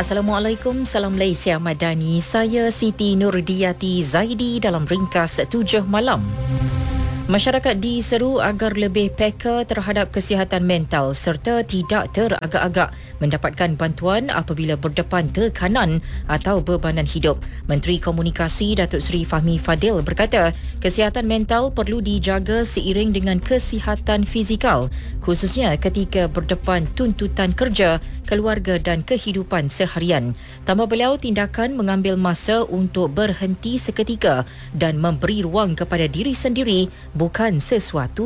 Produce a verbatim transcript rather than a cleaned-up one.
Assalamualaikum, salam Malaysia Madani. Saya Siti Nurdiati Zaidi dalam ringkas tujuh malam. Masyarakat diseru agar lebih peka terhadap kesihatan mental serta tidak teragak-agak mendapatkan bantuan apabila berdepan tekanan atau bebanan hidup. Menteri Komunikasi Datuk Seri Fahmi Fadil berkata, kesihatan mental perlu dijaga seiring dengan kesihatan fizikal, khususnya ketika berdepan tuntutan kerja, keluarga dan kehidupan seharian. Tambah beliau, tindakan mengambil masa untuk berhenti seketika dan memberi ruang kepada diri sendiri bukan sesuatu